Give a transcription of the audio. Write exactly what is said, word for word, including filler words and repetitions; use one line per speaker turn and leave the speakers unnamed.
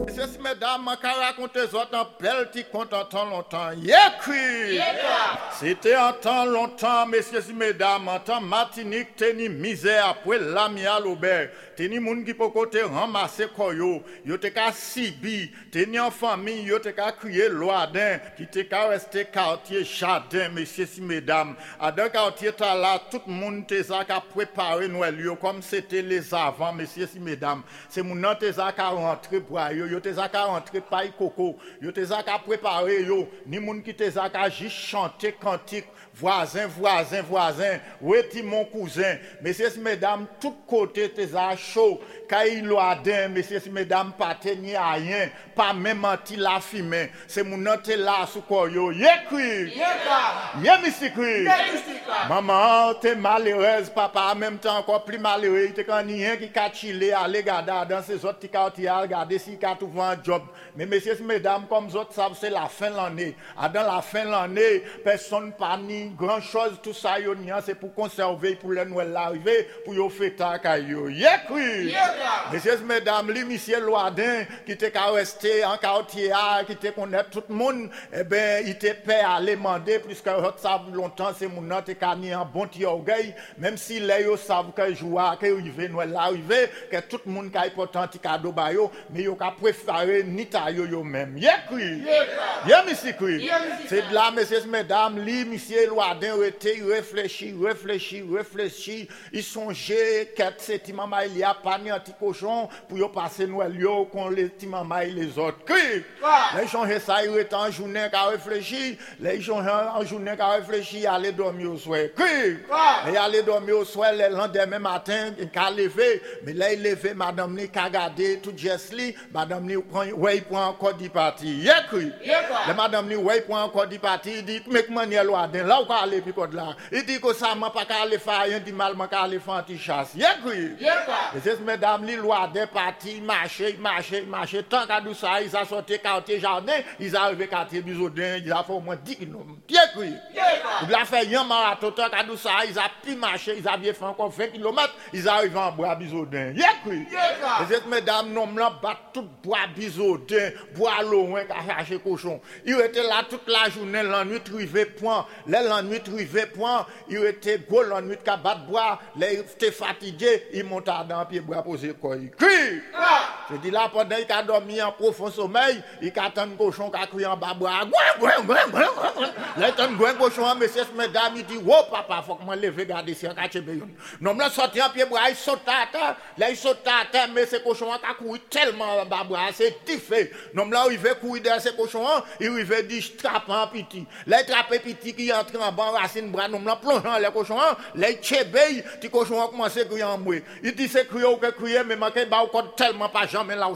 Messieurs, mesdames, je vais raconter autres un bel petit conte en temps longtemps. Yécri! C'était en temps longtemps, messieurs, mesdames, en temps Martinique, teni misère après l'ami à l'Aubert. Teni moun qui peut côté ramasser koyo, yo te ka sibi, teni en famille, yo te ka crier loadin, qui te ka rester quartier jardin, messieurs, mesdames. À deux quartiers ta là, tout le monde te sa ka préparé Noël yo comme c'était les avant, messieurs, mesdames. C'est moun nan te sa ka rentrer pour yo, yo te sa ka rentrer paille coco, yo te sa ka préparé yo, ni moun qui te sa ka juste chanter cantique, voisin, voisin, voisin, ouais ti mon cousin, messieurs, mesdames, tout côté te sa chaud, kay loadin, messieurs, mesdames, pas tenir à rien, pas même anti la fumée, c'est moun nan te là sous koyo, yekri, yé mystikri, maman, t'es malheureuse, papa, en même temps encore plus malheureux, t'es quand rien qui ka chiller, aller garder dans ces autres petits quartiers, regarder si ka trouver un job, mais messieurs, mesdames, comme vous autres savent, c'est la fin de l'année, dans la fin de l'année, personne pas ni grand chose, tout ça, c'est pour conserver, pour le Noël arriver, pour yo fêter kayo, yekri, messieurs, mesdames, li monsieur Loadin, qui t'es qu'à rester en quartier, qui te connaît tout le monde, eh ben, il te paie à les demander, puisque vous savez longtemps, c'est mon nom, t'es qu'à ni un bon petit orgueil, même si les yo savent que joie, que arrive, Noël arrivé, que tout le monde qui a important petit cadeau ba yo, mais yo ka préféré ni ta yo yo même. Yekri, yé mystikri, c'est de là, messieurs, mesdames, li, monsieur Loadin, était réfléchi, réfléchi, réfléchi, il songeait que c'est maman il y a pas ni un petit cochon pour yo passer Noël yo con les petits maman et les autres. Cri! Les gens ça il était en journée qu'a réfléchi, les gens en journée qu'a réfléchi aller dormir au soir. Cri! Et aller dormir au soir le lendemain matin qu'a levé, mais là il levé madame ni qu'a gardé tout geste li, madame ni prend ouais pour encore du parti. Yekri! Le madame ni ouais pour encore du parti, il dit mais comment Daniel Loadin là où qu'a aller puis là. Il dit que ça m'a pas qu'à aller faire rien du mal, m'a qu'à aller faire anti-chasse. Yekri! Et c'est mesdames li Loadin parti marcher, marcher, marcher tant qu'à tout ça, ils a sorti quartier jardin, ils arrivé quartier Bisoudin, ils a fait au moins dix kilomètres. Yekri! Il a fait un marathon tant qu'à tout ça, ils a pu marcher, ils avaient fait encore vingt kilomètres, ils arrivent en bois Bisoudin. Yekri! Et c'est mesdames nom là bat tout bois Bisoudin, bois loin qu'a chercher cochon. Il était là toute la journée, la nuit trivé point, la nuit trivé point, il était gros la nuit qu'a battre bois, les était fatigué, il monte dans pied bois poser quoi. Cri! Je dis là pendant qu'il a dormi en profond sommeil, il attend un cochon qui a crié en bas bois. Là il attend un cochon, messieurs mesdames, il dit "Oh papa, faut que moi lever garder si un quartier béon." Non, là sorti en pied bois, il saute à terre, là il saute à terre, mais ce cochon a couru tellement en bas bois, c'est diffé. Non, là il veut courir derrière ce cochon, il veut dire trappe en petit. Là il trappe petit qui entre en bas racine bras, non là plongeant le cochon, là il chébey, petit cochon a commencé à crier en moi. Il dit c'est crier ou que crier, mais manqué ba tellement pas jamais là